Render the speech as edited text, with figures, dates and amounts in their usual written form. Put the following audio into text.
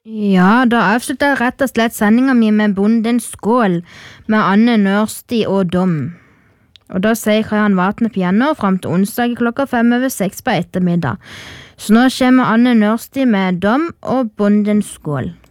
Ja, da avslutter jeg rett og slett sendingen min med Bondens skål med Anne Nørsti og Dom. Og da sier Kristian Vatne piano frem til onsdag klokka 5:05 på ettermiddag. Så nå kommer Anne Nørsti med Dom og Bondens skål.